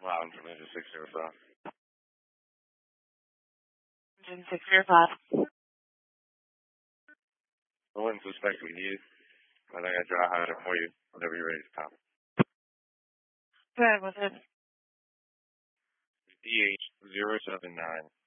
Loud from Engine 605. Engine 605. I wouldn't suspect we need. I think I dry hide it for you whenever you're ready to come. Go ahead with it. DH 079